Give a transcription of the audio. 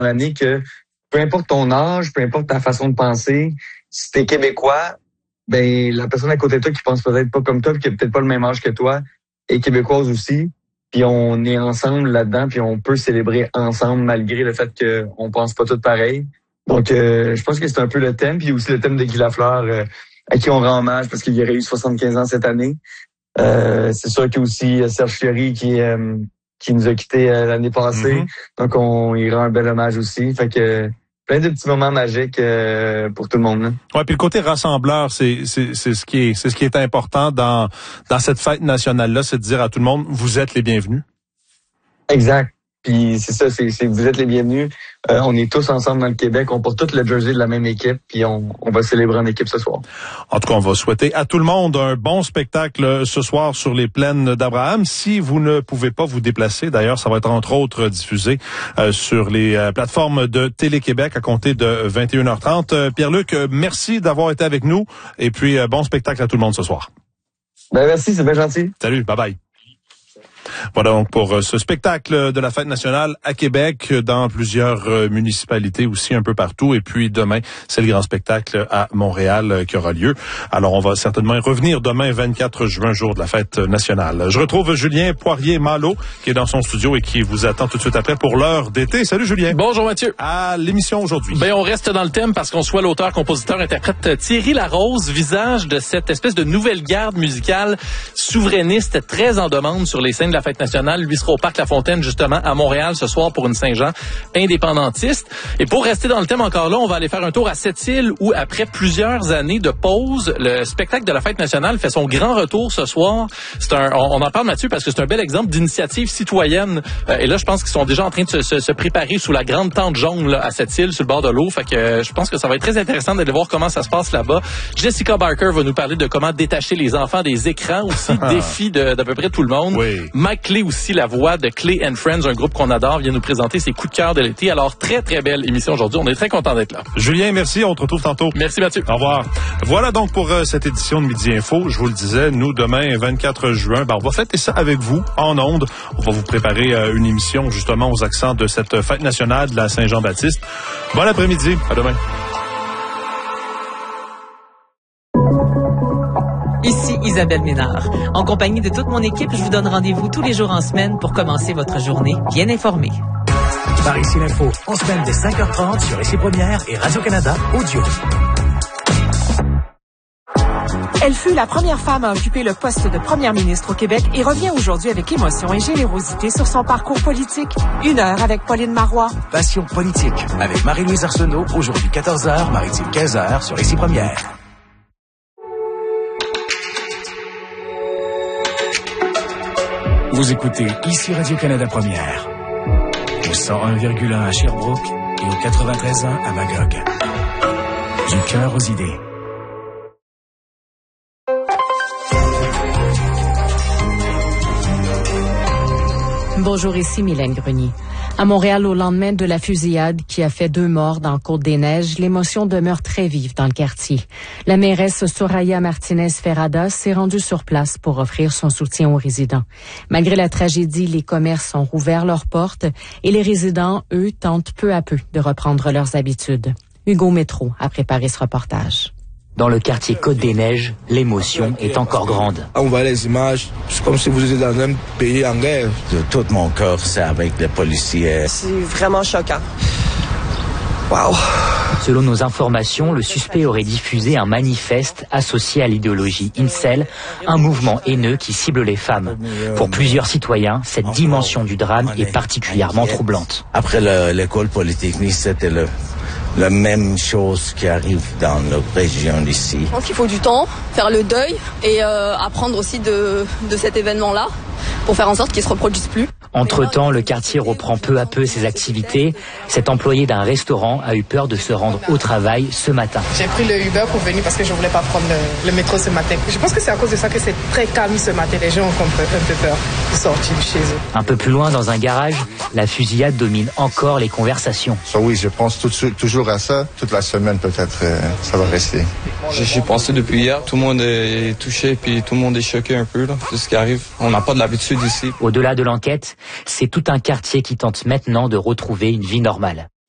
année que peu importe ton âge, peu importe ta façon de penser, si t'es québécois, ben la personne à côté de toi qui pense peut-être pas comme toi, puis qui a peut-être pas le même âge que toi, est québécoise aussi. Puis on est ensemble là-dedans, puis on peut célébrer ensemble malgré le fait qu'on pense pas tous pareil. Donc je pense que c'est un peu le thème, puis aussi le thème de Guy Lafleur, à qui on rend hommage parce qu'il aurait eu 75 ans cette année. C'est sûr qu'il y a aussi Serge Fiori qui nous a quittés l'année passée. Donc on y rend un bel hommage aussi. Fait que plein de petits moments magiques pour tout le monde. Hein. Ouais, puis le côté rassembleur, c'est ce qui est important dans cette fête nationale là, c'est de dire à tout le monde, vous êtes les bienvenus. Exact. Puis c'est ça, c'est vous êtes les bienvenus. On est tous ensemble dans le Québec, on porte tout le jersey de la même équipe, puis on va célébrer en équipe ce soir. En tout cas, on va souhaiter à tout le monde un bon spectacle ce soir sur les plaines d'Abraham. Si vous ne pouvez pas vous déplacer, d'ailleurs, ça va être entre autres diffusé sur les plateformes de Télé-Québec à compter de 21h30. Pierre-Luc, merci d'avoir été avec nous et puis bon spectacle à tout le monde ce soir. Ben merci, c'est bien gentil. Salut, bye bye. Voilà donc pour ce spectacle de la Fête nationale à Québec, dans plusieurs municipalités aussi un peu partout. Et puis demain, c'est le grand spectacle à Montréal qui aura lieu. Alors on va certainement y revenir demain, 24 juin, jour de la Fête nationale. Je retrouve Julien Poirier-Malo qui est dans son studio et qui vous attend tout de suite après pour l'heure d'été. Salut Julien. Bonjour Mathieu. À l'émission aujourd'hui. Ben on reste dans le thème parce qu'on soit l'auteur, compositeur, interprète Thierry Larose, visage de cette espèce de nouvelle garde musicale souverainiste très en demande sur les scènes de la Fête nationale. Lui sera au Parc La Fontaine, justement, à Montréal ce soir pour une Saint-Jean indépendantiste. Et pour rester dans le thème encore là, on va aller faire un tour à Sept-Îles où, après plusieurs années de pause, le spectacle de la Fête nationale fait son grand retour ce soir. On en parle, Mathieu, parce que c'est un bel exemple d'initiative citoyenne. Et là, je pense qu'ils sont déjà en train de se préparer sous la grande tente jaune là, à Sept-Îles, sur le bord de l'eau. Fait que je pense que ça va être très intéressant d'aller voir comment ça se passe là-bas. Jessica Barker va nous parler de comment détacher les enfants des écrans aussi, défi d'à peu près tout le monde. Oui. Mike Clay aussi, la voix de Clay & Friends, un groupe qu'on adore, vient nous présenter ses coups de cœur de l'été. Alors, très, très belle émission aujourd'hui. On est très content d'être là. Julien, merci. On te retrouve tantôt. Merci, Mathieu. Au revoir. Voilà donc pour cette édition de Midi Info. Je vous le disais, nous, demain, 24 juin, on va fêter ça avec vous, en ondes. On va vous préparer une émission, justement, aux accents de cette fête nationale de la Saint-Jean-Baptiste. Bon après-midi. À demain. Ici Isabelle Ménard. En compagnie de toute mon équipe, je vous donne rendez-vous tous les jours en semaine pour commencer votre journée bien informée. Par ici l'info, en semaine dès 5h30 sur Ici Première et Radio-Canada Audio. Elle fut la première femme à occuper le poste de première ministre au Québec et revient aujourd'hui avec émotion et générosité sur son parcours politique. 1 heure avec Pauline Marois. Passion politique avec Marie-Louise Arsenault, aujourd'hui 14h, Maritime 15h sur Ici Première. Vous écoutez Ici Radio-Canada Première, au 101,1 à Sherbrooke et au 93.1 à Magog. Du cœur aux idées. Bonjour, ici Mylène Grenier. À Montréal, au lendemain de la fusillade qui a fait 2 morts dans Côte-des-Neiges, l'émotion demeure très vive dans le quartier. La mairesse Soraya Martinez-Ferrada s'est rendue sur place pour offrir son soutien aux résidents. Malgré la tragédie, les commerces ont rouvert leurs portes et les résidents, eux, tentent peu à peu de reprendre leurs habitudes. Hugo Métro a préparé ce reportage. Dans le quartier Côte-des-Neiges, l'émotion est encore grande. On voit les images, c'est comme si vous étiez dans un pays en guerre. De tout mon cœur, c'est avec les policiers. C'est vraiment choquant. Wow. Selon nos informations, le suspect aurait diffusé un manifeste associé à l'idéologie incel, un mouvement haineux qui cible les femmes. Pour plusieurs citoyens, cette dimension du drame est particulièrement troublante. Après l'école polytechnique, c'était la même chose qui arrive dans la région d'ici. Je pense qu'il faut du temps, faire le deuil et apprendre aussi de cet événement-là pour faire en sorte qu'il ne se reproduise plus. Entre-temps, le quartier reprend peu à peu ses activités. Cet employé d'un restaurant a eu peur de se rendre au travail ce matin. J'ai pris le Uber pour venir parce que je ne voulais pas prendre le métro ce matin. Je pense que c'est à cause de ça que c'est très calme ce matin. Les gens ont un peu peur de sortir de chez eux. Un peu plus loin, dans un garage, la fusillade domine encore les conversations. Oui, je pense toujours à ça. Toute la semaine, peut-être, ça va rester. J'y pensé depuis hier. Tout le monde est touché puis tout le monde est choqué un peu là, de ce qui arrive. On n'a pas de l'habitude ici. Au-delà de l'enquête, c'est tout un quartier qui tente maintenant de retrouver une vie normale.